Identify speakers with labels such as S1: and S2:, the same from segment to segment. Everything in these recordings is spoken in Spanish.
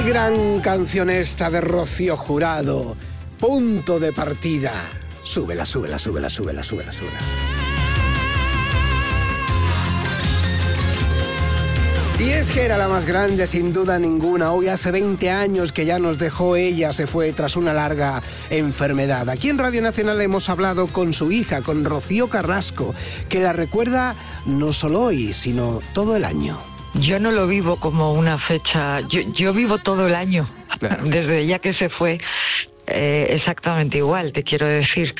S1: Gran canción esta de Rocío Jurado, Punto de Partida. Súbela, súbela, súbela, súbela, súbela, súbela. Y es que era la más grande, sin duda ninguna. Hoy hace 20 años que ya nos dejó ella, se fue tras una larga enfermedad. Aquí en Radio Nacional hemos hablado con su hija, con Rocío Carrasco, que la recuerda no solo hoy, sino todo el año.
S2: Yo no lo vivo como una fecha, yo vivo todo el año, claro. Desde ya que se fue. Exactamente igual, te quiero decir.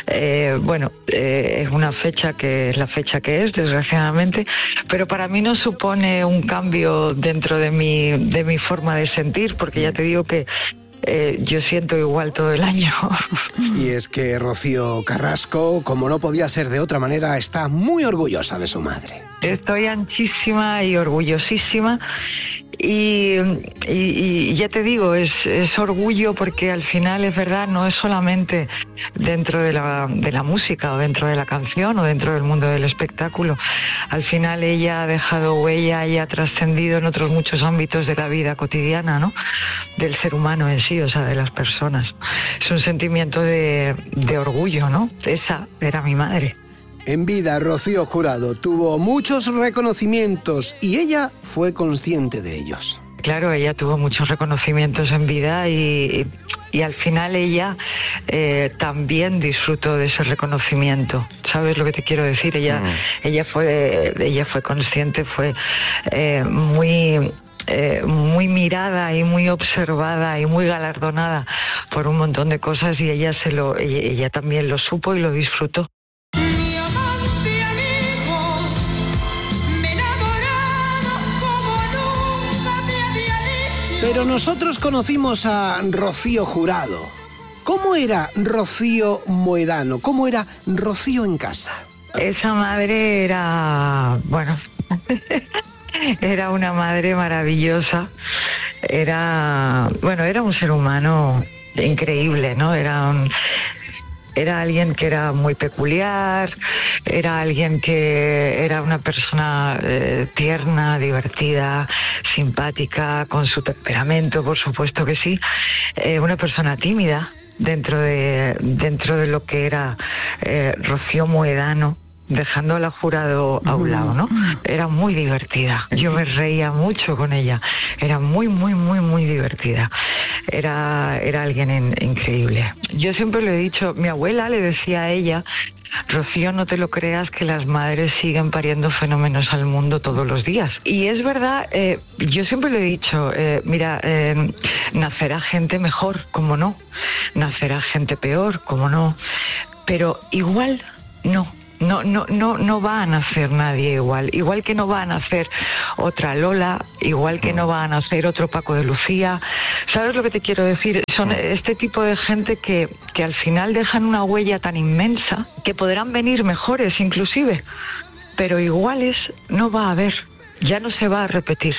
S2: Es una fecha que es la fecha que es, desgraciadamente, pero para mí no supone un cambio dentro de mi forma de sentir, porque ya te digo que yo siento igual todo el año.
S1: Y es que Rocío Carrasco, como no podía ser de otra manera, está muy orgullosa de su madre.
S2: Estoy anchísima y orgullosísima. Y ya te digo, es orgullo porque al final es verdad, no es solamente dentro de la música o dentro de la canción o dentro del mundo del espectáculo. Al final ella ha dejado huella y ha trascendido en otros muchos ámbitos de la vida cotidiana, ¿no? Del ser humano en sí, o sea, de las personas. Es un sentimiento de orgullo, ¿no? Esa era mi madre.
S1: En vida, Rocío Jurado tuvo muchos reconocimientos y ella fue consciente de ellos.
S2: Claro, ella tuvo muchos reconocimientos en vida y al final ella también disfrutó de ese reconocimiento. ¿Sabes lo que te quiero decir? Ella fue consciente, fue muy mirada y muy observada y muy galardonada por un montón de cosas y ella también lo supo y lo disfrutó.
S1: Pero nosotros conocimos a Rocío Jurado. ¿Cómo era Rocío Moedano? ¿Cómo era Rocío en casa?
S2: Esa madre era, era una madre maravillosa. Era un ser humano increíble, ¿no? Era alguien que era muy peculiar, era alguien que era una persona tierna, divertida, simpática, con su temperamento, por supuesto que sí, una persona tímida dentro de lo que era Rocío Moedano, dejando a la Jurado a un lado, ¿no? Era muy divertida. Yo me reía mucho con ella. Era muy, muy, muy, muy divertida. Era alguien increíble. Yo siempre le he dicho, mi abuela le decía a ella, Rocío, no te lo creas que las madres siguen pariendo fenómenos al mundo todos los días. Y es verdad, yo siempre le he dicho, nacerá gente mejor, cómo no. Nacerá gente peor, cómo no. Pero igual no. No va a nacer nadie igual que no va a nacer otra Lola, igual que no va a nacer otro Paco de Lucía. ¿Sabes lo que te quiero decir? Son este tipo de gente que al final dejan una huella tan inmensa que podrán venir mejores inclusive, pero iguales no va a haber, ya no se va a repetir.